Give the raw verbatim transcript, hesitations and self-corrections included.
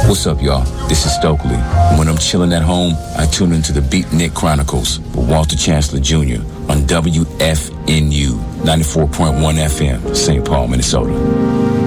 What's up, y'all? This is Stokely. When I'm chilling at home, I tune into the Beatnik Chronicles with Walter Chancellor Junior on W F N U ninety-four point one F M, Saint Paul, Minnesota.